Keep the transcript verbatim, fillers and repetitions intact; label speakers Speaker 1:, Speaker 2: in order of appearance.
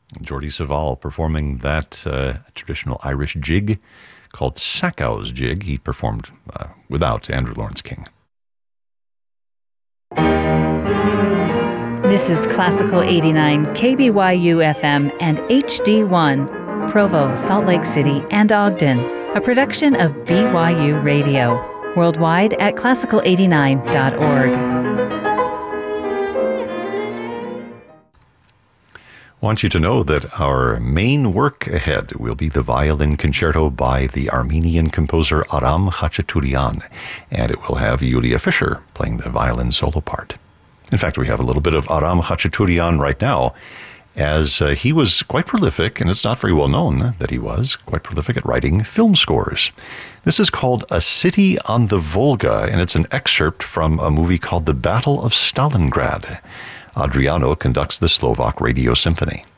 Speaker 1: Jordi Savall performing that uh, traditional Irish jig called Sackow's Jig. He performed uh, without Andrew Lawrence King.
Speaker 2: This is Classical eighty-nine, K B Y U F M and H D one, Provo, Salt Lake City, and Ogden, a production of B Y U Radio, worldwide at classical eighty-nine dot org.
Speaker 1: Want you to know that our main work ahead will be the violin concerto by the Armenian composer Aram Khachaturian, and it will have Yulia Fischer playing the violin solo part. In fact, we have a little bit of Aram Khachaturian right now, as uh, he was quite prolific, and it's not very well known that he was quite prolific at writing film scores. This is called A City on the Volga, and it's an excerpt from a movie called The Battle of Stalingrad. Adriano conducts the Slovak Radio Symphony.